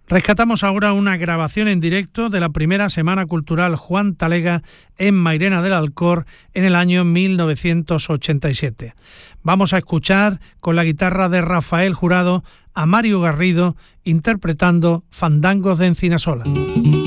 Rescatamos ahora una grabación en directo de la primera Semana Cultural Juan Talega en Mairena del Alcor en el año 1987. Vamos a escuchar con la guitarra de Rafael Jurado a Mario Garrido interpretando Fandangos de Encinasola.